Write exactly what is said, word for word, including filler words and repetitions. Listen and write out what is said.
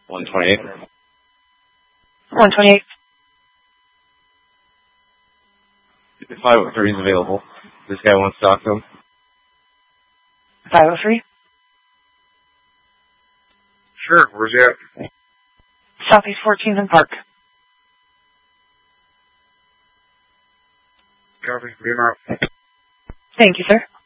one twenty-eight. one twenty-eight. five oh three is available. This guy wants to talk to him. five oh three? Sure, where's he at? Southeast fourteenth and Park. Copy, beam out. Thank you, sir.